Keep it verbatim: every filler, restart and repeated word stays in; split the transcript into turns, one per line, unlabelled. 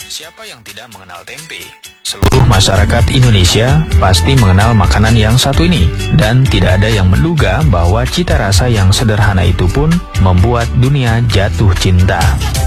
Siapa yang tidak mengenal tempe? Seluruh masyarakat Indonesia pasti mengenal makanan yang satu ini. Dan tidak ada yang menduga bahwa cita rasa yang sederhana itu pun membuat dunia jatuh cinta.